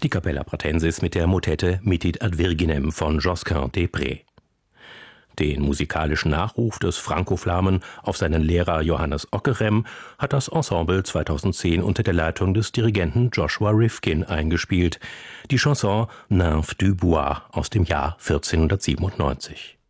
Die Capella Pratensis mit der Motette Mittit ad Virginem von Josquin des Près. Den musikalischen Nachruf des Frankoflamen auf seinen Lehrer Johannes Ockerem hat das Ensemble 2010 unter der Leitung des Dirigenten Joshua Rifkin eingespielt. Die Chanson Nymphe du Bois aus dem Jahr 1497.